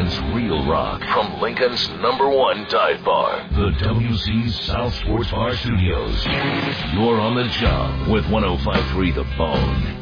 Lincoln's real rock. From Lincoln's #1 dive bar, the WC South Sports Bar Studios. You're on the job with 105.3 The Bone.